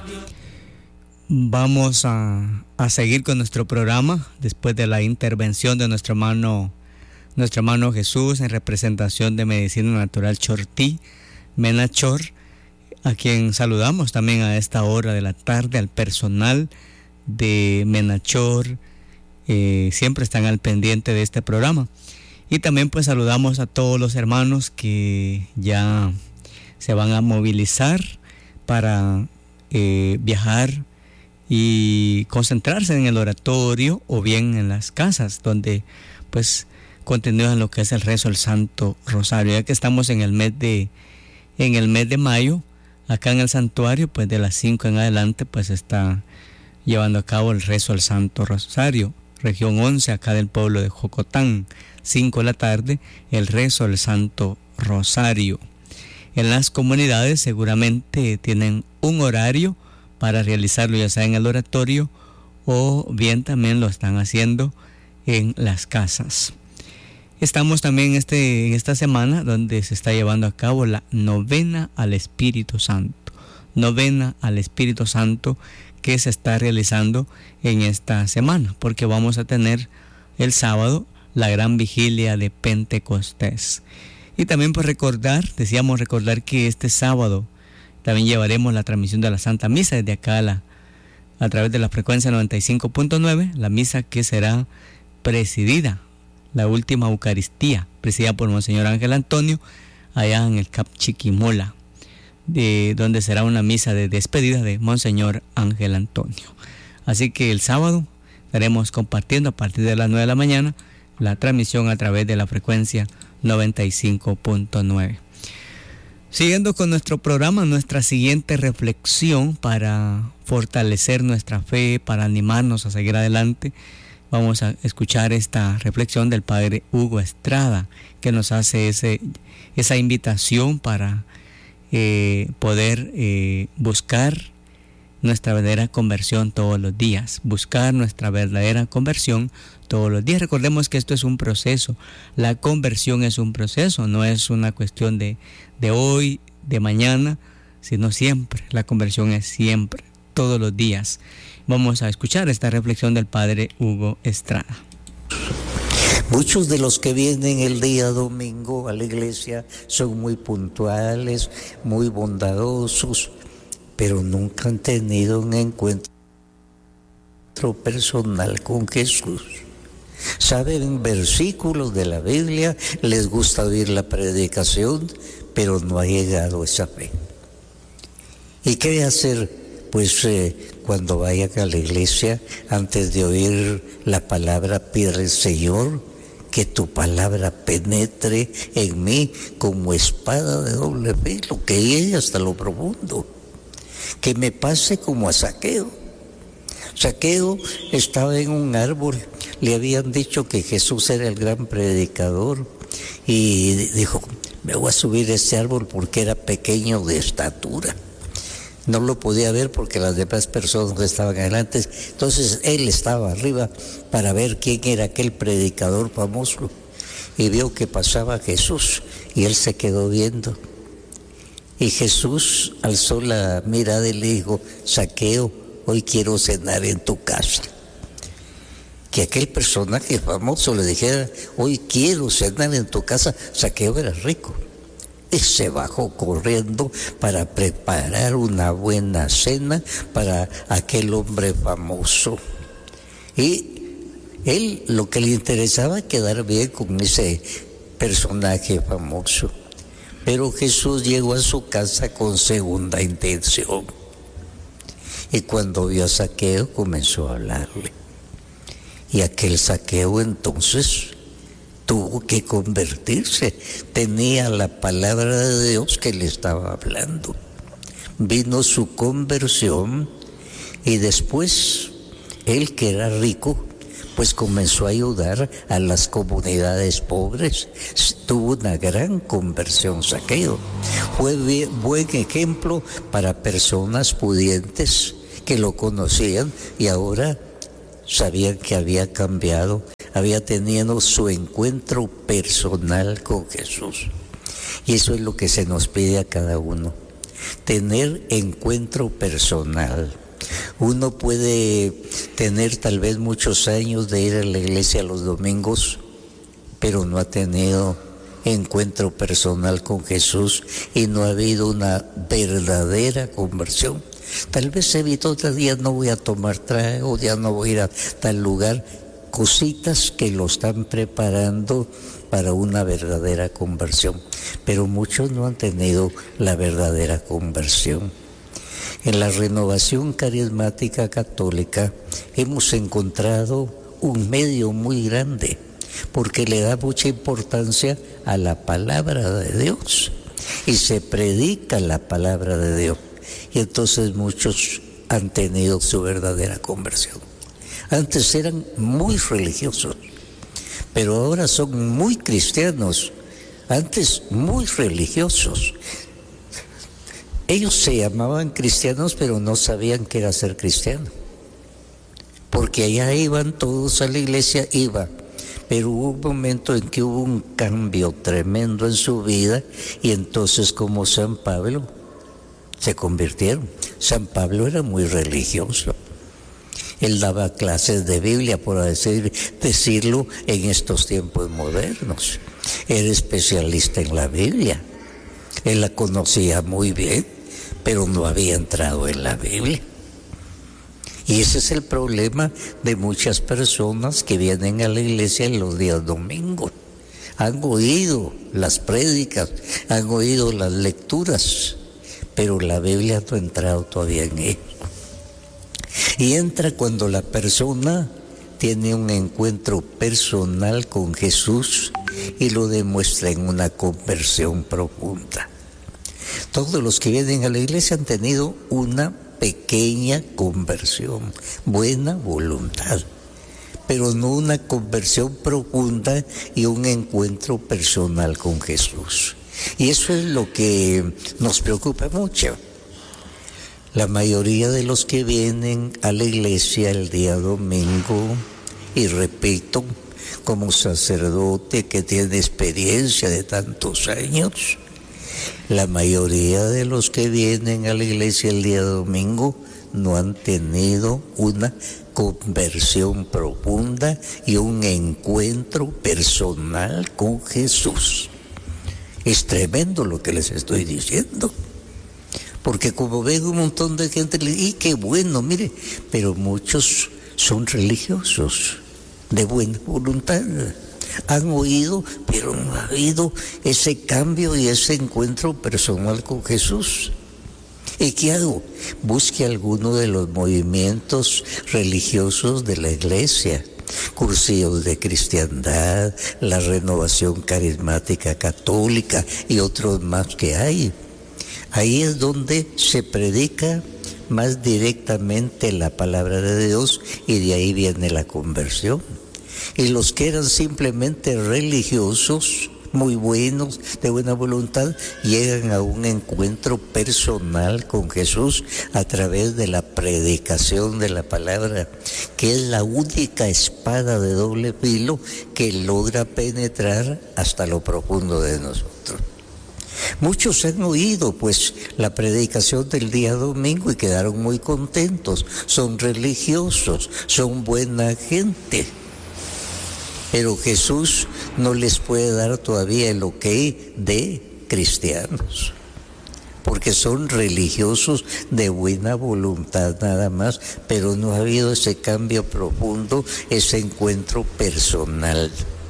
Vamos a seguir con nuestro programa después de la intervención de nuestro hermano Jesús en representación de Medicina Natural Chortí, Menachor, a quien saludamos también a esta hora de la tarde, al personal de Menachor, siempre están al pendiente de este programa. Y también pues saludamos a todos los hermanos que ya se van a movilizar para viajar y concentrarse en el oratorio o bien en las casas donde pues continúan lo que es el rezo del Santo Rosario. Ya que estamos en el mes de mayo, acá en el santuario pues de las 5 en adelante pues está llevando a cabo el rezo del Santo Rosario, región 11 acá del pueblo de Jocotán, 5 de la tarde, el rezo del Santo Rosario. En las comunidades seguramente tienen un horario para realizarlo, ya sea en el oratorio o bien también lo están haciendo en las casas. Estamos también en esta semana donde se está llevando a cabo la novena al Espíritu Santo. Novena al Espíritu Santo que se está realizando en esta semana, porque vamos a tener el sábado la gran vigilia de Pentecostés. Y también pues recordar que este sábado también llevaremos la transmisión de la Santa Misa desde acá a través de la frecuencia 95.9, la misa que será presidida, la última Eucaristía, presidida por Monseñor Ángel Antonio, allá en el Cap Chiquimola, donde será una misa de despedida de Monseñor Ángel Antonio. Así que el sábado estaremos compartiendo a partir de las 9 de la mañana la transmisión a través de la frecuencia 95.9. Siguiendo con nuestro programa, nuestra siguiente reflexión para fortalecer nuestra fe, para animarnos a seguir adelante, vamos a escuchar esta reflexión del Padre Hugo Estrada, que nos hace esa invitación para poder buscar nuestra verdadera conversión todos los días, buscar nuestra verdadera conversión todos los días. Recordemos que esto es un proceso, la conversión es un proceso, no es una cuestión de hoy, de mañana, sino siempre. La conversión es siempre, todos los días. Vamos a escuchar esta reflexión del Padre Hugo Estrada. Muchos de los que vienen el día domingo a la iglesia son muy puntuales, muy bondadosos, pero nunca han tenido un encuentro personal con Jesús. Saben versículos de la Biblia, les gusta oír la predicación, pero no ha llegado esa fe. ¿Y qué hacer? Pues cuando vayan a la iglesia, antes de oír la palabra, pide al Señor que tu palabra penetre en mí como espada de doble filo, que llegue hasta lo profundo, que me pase como a Zaqueo. Zaqueo estaba en un árbol, le habían dicho que Jesús era el gran predicador y dijo, me voy a subir a este árbol porque era pequeño de estatura. No lo podía ver porque las demás personas estaban adelante, entonces él estaba arriba para ver quién era aquel predicador famoso y vio que pasaba Jesús y él se quedó viendo. Y Jesús alzó la mirada y le dijo, Zaqueo, hoy quiero cenar en tu casa. Que aquel personaje famoso le dijera, hoy quiero cenar en tu casa. Zaqueo era rico y se bajó corriendo para preparar una buena cena para aquel hombre famoso. Y él lo que le interesaba era quedar bien con ese personaje famoso. Pero Jesús llegó a su casa con segunda intención. Y cuando vio a Zaqueo comenzó a hablarle. Y aquel Zaqueo entonces tuvo que convertirse. Tenía la palabra de Dios que le estaba hablando. Vino su conversión y después él, que era rico, pues comenzó a ayudar a las comunidades pobres. Tuvo una gran conversión Zaqueo. Fue buen ejemplo para personas pudientes que lo conocían y ahora sabían que había cambiado, había tenido su encuentro personal con Jesús. Y eso es lo que se nos pide a cada uno. tener encuentro personal. Uno puede tener tal vez muchos años de ir a la iglesia los domingos, pero no ha tenido encuentro personal con Jesús y no ha habido una verdadera conversión. Tal vez evitó otros días, no voy a tomar trago, ya no voy a ir a tal lugar, cositas que lo están preparando para una verdadera conversión, pero muchos no han tenido la verdadera conversión. En la Renovación Carismática Católica hemos encontrado un medio muy grande, porque le da mucha importancia a la palabra de Dios y se predica la palabra de Dios, y entonces muchos han tenido su verdadera conversión. Antes eran muy religiosos, pero ahora son muy cristianos. Antes muy religiosos. Ellos se llamaban cristianos, pero no sabían qué era ser cristiano, porque allá iban todos a la iglesia, pero hubo un momento en que hubo un cambio tremendo en su vida, y entonces, como San Pablo, se convirtieron. San Pablo era muy religioso. Él daba clases de Biblia, por decirlo, en estos tiempos modernos. Era especialista en la Biblia. Él la conocía muy bien, pero no había entrado en la Biblia. Y ese es el problema de muchas personas que vienen a la iglesia en los días domingos. Han oído las prédicas, han oído las lecturas, pero la Biblia no ha entrado todavía en ellos. Y entra cuando la persona tiene un encuentro personal con Jesús y lo demuestra en una conversión profunda. Todos los que vienen a la iglesia han tenido una pequeña conversión, buena voluntad, pero no una conversión profunda y un encuentro personal con Jesús. Y eso es lo que nos preocupa mucho. La mayoría de los que vienen a la iglesia el día domingo, y repito, como sacerdote que tiene experiencia de tantos años, la mayoría de los que vienen a la iglesia el día domingo no han tenido una conversión profunda y un encuentro personal con Jesús. Es tremendo lo que les estoy diciendo. Porque como ven un montón de gente, y qué bueno, mire, pero muchos son religiosos, de buena voluntad. Han oído, pero no ha habido ese cambio y ese encuentro personal con Jesús. ¿Y qué hago? Busque alguno de los movimientos religiosos de la iglesia, cursillos de cristiandad, la Renovación Carismática Católica y otros más que hay. Ahí es donde se predica más directamente la palabra de Dios, y de ahí viene la conversión. Y los que eran simplemente religiosos, muy buenos, de buena voluntad, llegan a un encuentro personal con Jesús a través de la predicación de la palabra, que es la única espada de doble filo que logra penetrar hasta lo profundo de nosotros. Muchos han oído pues la predicación del día domingo y quedaron muy contentos, son religiosos, son buena gente, pero Jesús no les puede dar todavía el ok de cristianos, porque son religiosos de buena voluntad nada más, pero no ha habido ese cambio profundo, ese encuentro personal.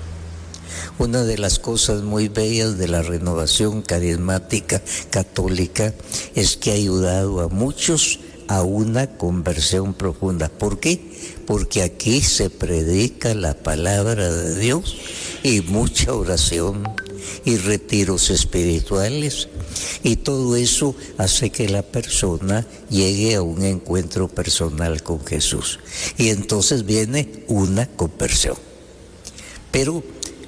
Una de las cosas muy bellas de la Renovación Carismática Católica es que ha ayudado a muchos a una conversión profunda. ¿Por qué? Porque aquí se predica la palabra de Dios y mucha oración y retiros espirituales, y todo eso hace que la persona llegue a un encuentro personal con Jesús, y entonces viene una conversión. Pero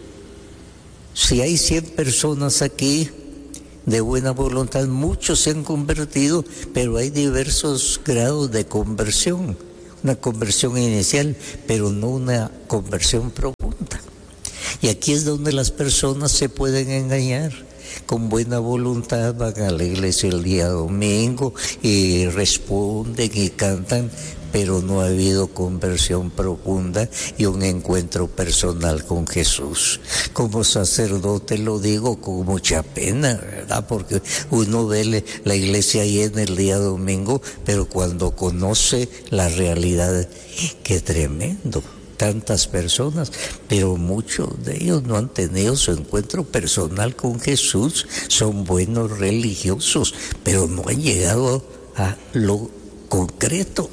si hay 100 personas aquí de buena voluntad, muchos se han convertido, pero hay diversos grados de conversión. Una conversión inicial, pero no una conversión profunda. Y aquí es donde las personas se pueden engañar. con buena voluntad van a la iglesia el día domingo y responden y cantan, pero no ha habido conversión profunda y un encuentro personal con Jesús. Como sacerdote lo digo con mucha pena, ¿verdad? Porque uno ve la iglesia llena el día domingo, pero cuando conoce la realidad, qué tremendo. Tantas personas, pero muchos de ellos no han tenido su encuentro personal con Jesús. Son buenos religiosos, pero no han llegado a lo concreto.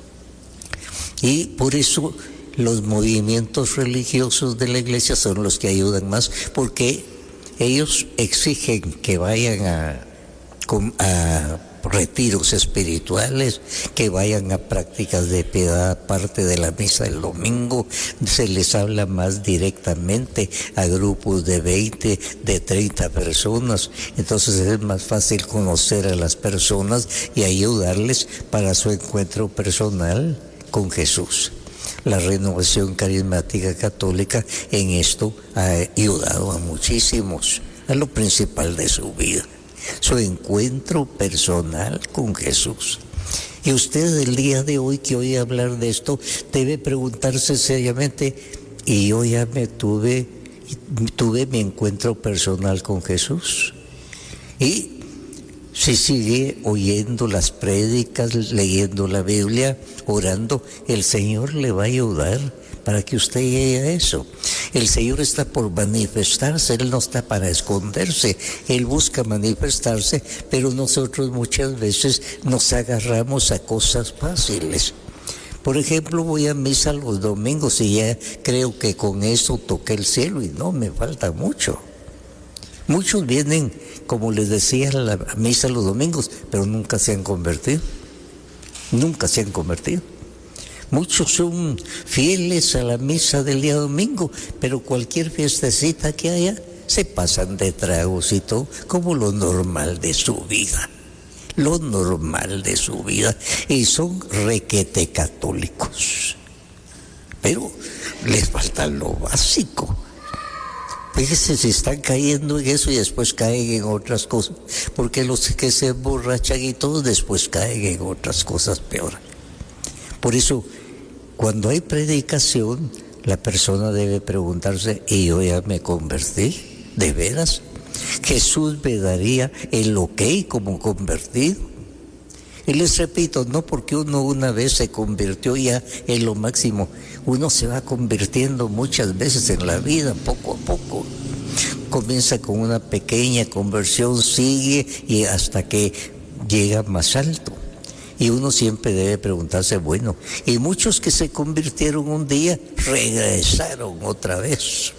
Y por eso los movimientos religiosos de la iglesia son los que ayudan más, porque ellos exigen que vayan a retiros espirituales, que vayan a prácticas de piedad aparte de la misa del domingo. Se les habla más directamente a grupos de 20, de 30 personas. Entonces es más fácil conocer a las personas y ayudarles para su encuentro personal con Jesús. La Renovación Carismática Católica en esto ha ayudado a muchísimos, a lo principal de su vida, su encuentro personal con Jesús. Y usted el día de hoy que oye hablar de esto debe preguntarse seriamente, ¿y yo ya tuve mi encuentro personal con Jesús? Y si sigue oyendo las prédicas, leyendo la Biblia, orando, el Señor le va a ayudar para que usted llegue a eso. El Señor está por manifestarse, Él no está para esconderse, Él busca manifestarse, pero nosotros muchas veces nos agarramos a cosas fáciles. Por ejemplo, voy a misa los domingos y ya creo que con eso toqué el cielo, y no, me falta mucho. Muchos vienen, como les decía, a la misa los domingos, pero nunca se han convertido. Nunca se han convertido. Muchos son fieles a la misa del día domingo, pero cualquier fiestecita que haya, se pasan de tragos y todo, como lo normal de su vida. Lo normal de su vida. Y son requete católicos. Pero les falta lo básico. Fíjense si están cayendo en eso y después caen en otras cosas. Porque los que se emborrachan y todos después caen en otras cosas peor. Por eso, cuando hay predicación, la persona debe preguntarse, ¿y yo ya me convertí? ¿De veras? ¿Jesús me daría el ok como convertido? Y les repito, no porque uno una vez se convirtió ya en lo máximo, uno se va convirtiendo muchas veces en la vida, poco a poco. Comienza con una pequeña conversión, sigue y hasta que llega más alto. Y uno siempre debe preguntarse, bueno, y muchos que se convirtieron un día regresaron otra vez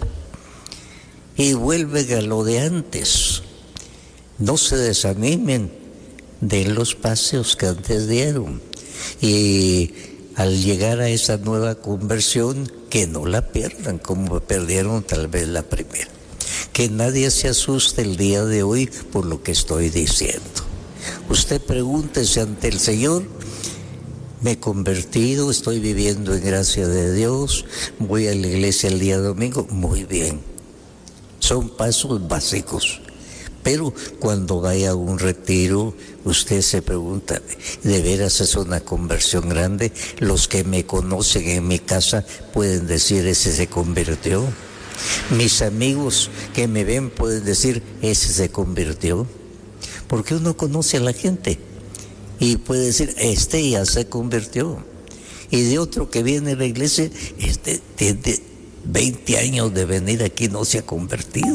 y vuelven a lo de antes. No se desanimen de los paseos que antes dieron, y al llegar a esa nueva conversión, que no la pierdan como perdieron tal vez la primera. Que nadie se asuste el día de hoy por lo que estoy diciendo. Usted pregúntese ante el Señor, me he convertido, estoy viviendo en gracia de Dios, voy a la iglesia el día domingo, muy bien. Son pasos básicos. Pero cuando vaya a un retiro, usted se pregunta, ¿de veras es una conversión grande? Los que me conocen en mi casa pueden decir, ese se convirtió. Mis amigos que me ven pueden decir, ese se convirtió. Porque uno conoce a la gente y puede decir, este ya se convirtió. Y de otro que viene a la iglesia, este tiene 20 años de venir aquí, no se ha convertido.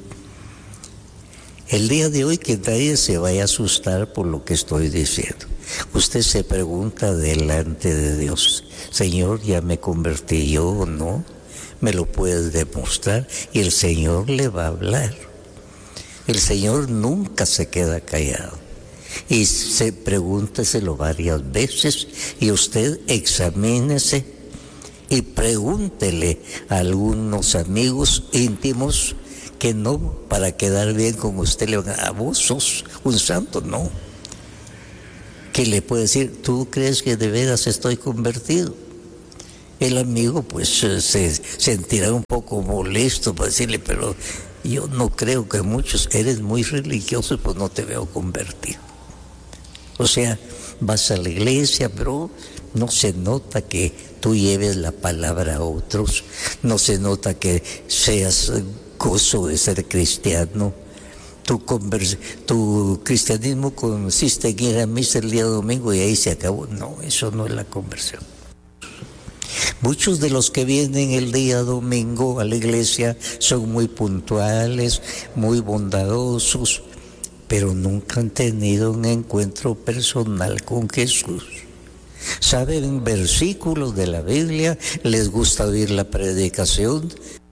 El día de hoy que nadie se vaya a asustar por lo que estoy diciendo. Usted se pregunta delante de Dios, Señor, ¿ya me convertí yo o no? ¿Me lo puedes demostrar? Y el Señor le va a hablar. El Señor nunca se queda callado. Y pregúnteselo varias veces y usted examínese y pregúntele a algunos amigos íntimos que no para quedar bien con usted le van a vos sos un santo, no. Que le puede decir, ¿tú crees que de veras estoy convertido? El amigo pues se sentirá un poco molesto para decirle, pero yo no creo que muchos, eres muy religioso, pues no te veo convertido. O sea, vas a la iglesia, pero no se nota que tú lleves la palabra a otros, no se nota que seas gozo de ser cristiano. Tu cristianismo consiste en ir a misa el día domingo y ahí se acabó. No, eso no es la conversión. Muchos de los que vienen el día domingo a la iglesia son muy puntuales, muy bondadosos, pero nunca han tenido un encuentro personal con Jesús. Saben versículos de la Biblia, les gusta oír la predicación,